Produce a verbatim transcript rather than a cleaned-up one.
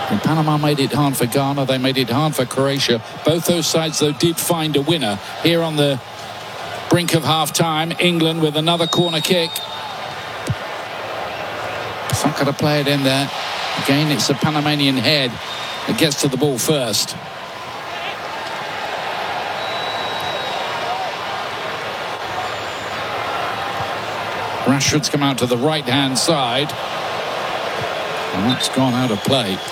And Panama made it hard for Ghana. They made it hard for Croatia. Both those sides, though, did find a winner. Here on the brink of half-time, England with another corner kick. It's not going to play it in there. Again, it's the Panamanian head that gets to the ball first. Rashford's come out to the right-hand side. And that's gone out of play.